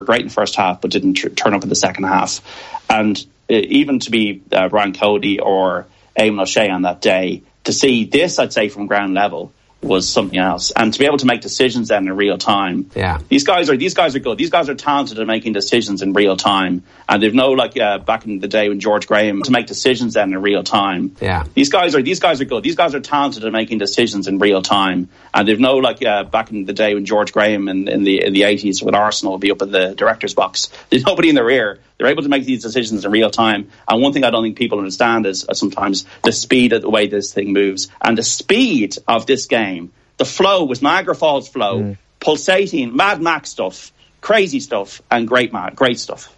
great in the first half, but didn't turn up in the second half. And even to be Brian Cody or Eamon O'Shea on that day, to see this, I'd say, from ground level was something else. And to be able to make decisions then in real time. Yeah. These guys are good. These guys are talented at making decisions in real time. And they've back in the day when George Graham to make decisions then in real time. Yeah. These guys are good. These guys are talented at making decisions in real time. And they've back in the day when George Graham in the 80s with Arsenal would be up in the director's box. There's nobody in their ear. They're able to make these decisions in real time. And one thing I don't think people understand is sometimes the speed of the way this thing moves. And the speed of this game, the flow was Niagara Falls flow, pulsating, Mad Max stuff, crazy stuff, and great stuff.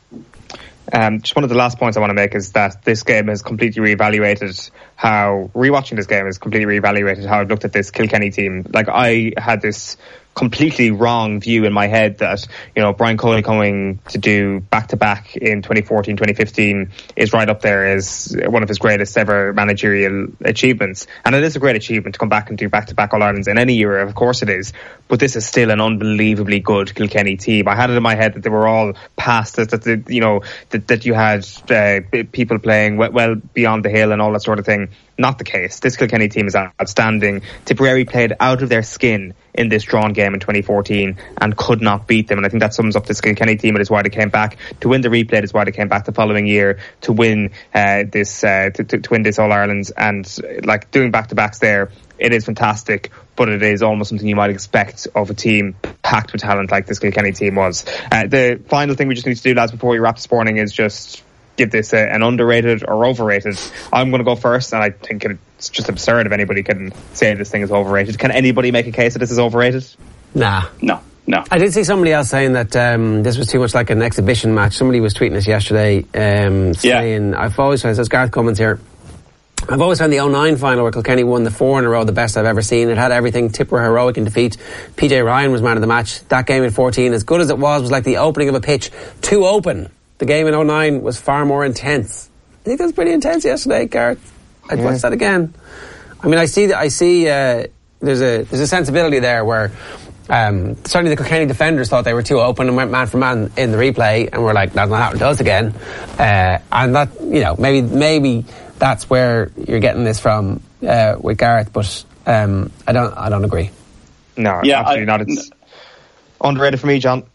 Just one of the last points I want to make is that this game has completely reevaluated rewatching this game has completely reevaluated how I've looked at this Kilkenny team. Like, I had this completely wrong view in my head that, Brian Cody coming to do back-to-back in 2014, 2015 is right up there as one of his greatest ever managerial achievements. And it is a great achievement to come back and do back-to-back All-Irelands in any year, of course it is. But this is still an unbelievably good Kilkenny team. I had it in my head that they were all past it, that you had people playing well beyond the hill and all that sort of thing. Not the case. This Kilkenny team is outstanding. Tipperary played out of their skin in this drawn game in 2014 and could not beat them. And I think that sums up this Kilkenny team. It is why they came back to win the replay. It is why they came back the following year to win this All-Irelands. And like doing back-to-backs there, it is fantastic, but it is almost something you might expect of a team packed with talent like this Kilkenny team was. The final thing we just need to do, lads, before we wrap this morning is just give this an underrated or overrated. I'm going to go first, and I think it's just absurd if anybody can say this thing is overrated. Can anybody make a case that this is overrated? Nah. No. I did see somebody else saying that this was too much like an exhibition match. Somebody was tweeting us yesterday saying, I've always found, says Gareth Cummins here, I've always found the 09 final where Kilkenny won the 4 in a row the best I've ever seen. It had everything. Tip were heroic in defeat. PJ Ryan was man of the match. That game in 14, as good as it was like the opening of a pitch too open. The game in 09 was far more intense. I think that was pretty intense yesterday, Gareth. I'd watch that again. I mean, I see there's a sensibility there where certainly the Kilkenny defenders thought they were too open and went man for man in the replay, and we're like, that's not happening to us again. And that, maybe that's where you're getting this from with Gareth, but I don't agree. No, absolutely not. It's underrated for me, John.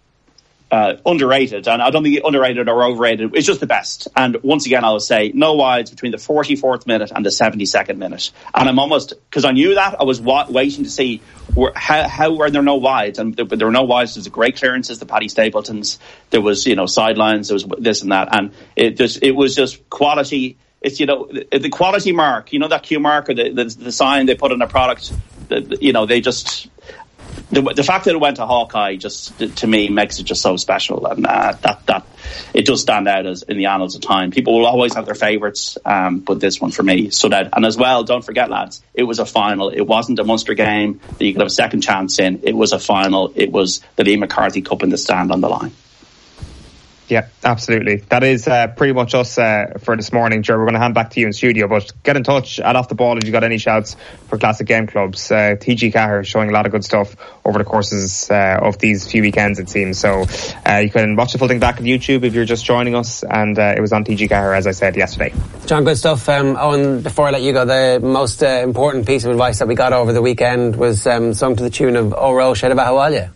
Underrated, and I don't think underrated or overrated. It's just the best. And once again, I will say no wides between the 44th minute and the 72nd minute. And I'm almost, because I knew that, I was waiting to see how were there no wides, and there were no wides. There was great clearances, the Paddy Stapletons. There was sidelines. There was this and that, and it was just quality. It's the quality mark. That Q mark or the sign they put on a product. They just. The fact that it went to Hawkeye just to me makes it just so special, and that it does stand out as in the annals of time. People will always have their favourites, but this one for me stood out. And as well, don't forget, lads, it was a final. It wasn't a Munster game that you could have a second chance in. It was a final. It was the Liam McCarthy Cup in the stand on the line. Yeah, absolutely. That is pretty much us for this morning, Ger. We're going to hand back to you in studio, but get in touch at Off the Ball if you got any shouts for Classic Game Clubs. TG Cahir showing a lot of good stuff over the courses of these few weekends, it seems. So you can watch the full thing back on YouTube if you're just joining us, and it was on TG Cahir, as I said yesterday. John, good stuff. Owen, before I let you go, the most important piece of advice that we got over the weekend was sung to the tune of O Ro Sheda Bahawalya.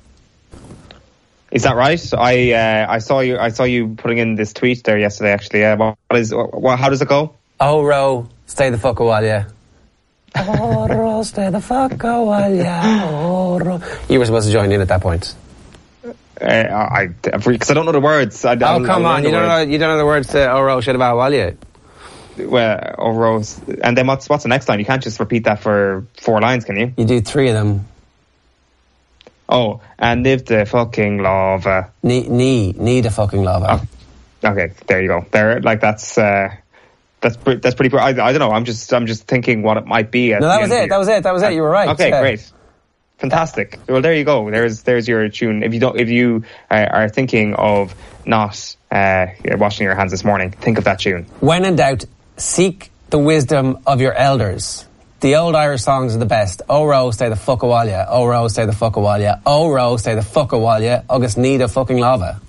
Is that right? I saw you putting in this tweet there yesterday. Actually, how does it go? Oh, Ro, stay the fuck a while, yeah. Oh, Ro, stay the fuck a while, yeah. Oh, Ro. You were supposed to join in at that point. Because I don't know the words. Come on, you don't know the words to Oh, Ro, shit about Walia. Well, Oh, Rose, and then what's the next line? You can't just repeat that for 4 lines, can you? You do 3 of them. Oh, and live the fucking lava. Need a fucking lava. Oh, okay, there you go. That's pretty. I don't know. I'm just thinking what it might be. No, that was it. You were right. Okay, great, fantastic. Well, there you go. There's your tune. If you are thinking of not washing your hands this morning, think of that tune. When in doubt, seek the wisdom of your elders. The old Irish songs are the best. Oh, Ro, stay the fuck a while, yeah. Oh, Ro, stay the fuck a while, yeah. Oh, Ro, stay the fuck a while, yeah. August need a fucking lava.